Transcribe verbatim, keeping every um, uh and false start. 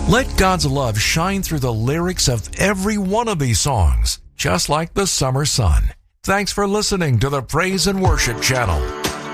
Let God's love shine through the lyrics of every one of these songs, just like the summer sun. Thanks for listening to the Praise and Worship Channel.